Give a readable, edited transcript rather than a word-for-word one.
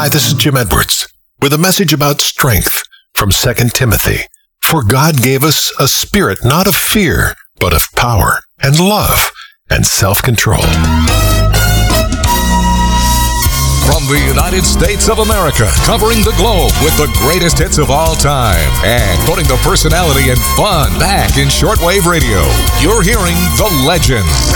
Hi, this is Jim Edwards with a message about strength from 2 Timothy. For God gave us a spirit not of fear, but of power and love and self-control. From the United States of America, covering the globe with the greatest hits of all time and putting the personality and fun back in shortwave radio, you're hearing The Legends.